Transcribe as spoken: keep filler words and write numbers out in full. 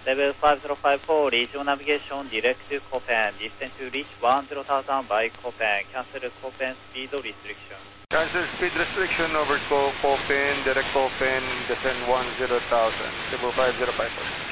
Level five zero five four, regional navigation, direct to Copen. Distance to reach one zero thousand by Copen. Cancel Copen speed restriction. Cancel speed restriction over Co Copen, direct Copen, descend one zero thousand. Cebu five zero five four.